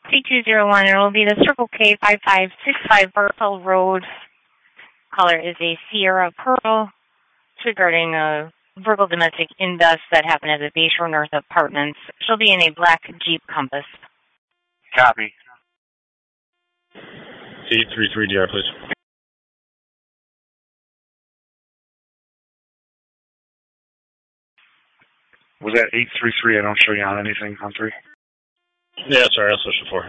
3201, it will be the Circle K 5565 Bartle Road. Caller is a Sierra Pearl. It's regarding a verbal domestic invest that happened at the Bayshore North Apartments. She'll be in a black Jeep Compass. Copy. 833DR, please. Was that 833? I don't show you on anything on 3. Yeah, sorry, I'll switch to 4.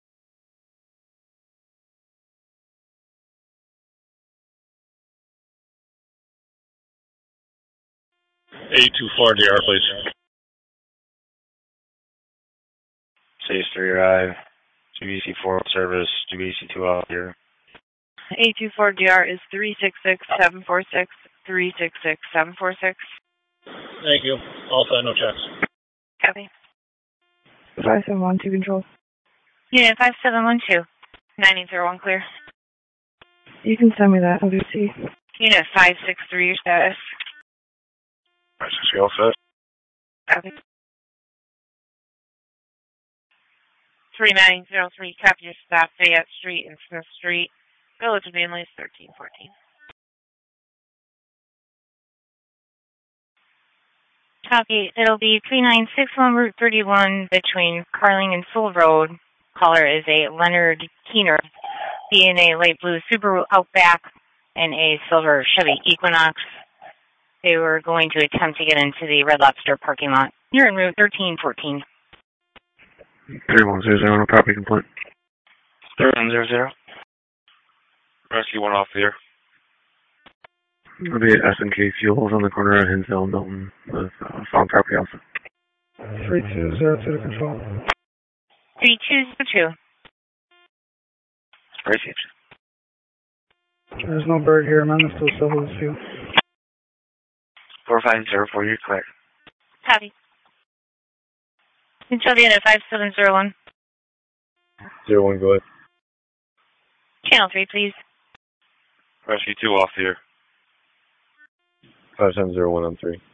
824DR, please. Stage 3 arrive. GBC4 service. GBC2 out here. 824DR is 366746. 366746. Thank you. All set, no checks. Copy. 5712 control. Unit 5712. 9801 clear. You can send me that, LBC. Unit 563, your status. 563 all set. Copy. 3903, copy your stop, Fayette Street and Smith Street. Village of Manly's 1314. Copy. It'll be 3961 Route 31 between Carling and Full Road. Caller is a Leonard Keener. Be in a light blue Subaru Outback and a silver Chevy Equinox. They were going to attempt to get into the Red Lobster parking lot. You're in Route 1314. 3100, no property complaint. 3100. Rescue 1 off the air. It'll be at S&K Fuels on the corner of Hinsdale and Milton with found property also. 3202 to control. 3202. Received. There's no bird here, man. This still holds you. 4504, you're clear. Copy. Control unit 5701. 01, go ahead. Channel 3, please. Rescue 2 off the air. 5701 on 3.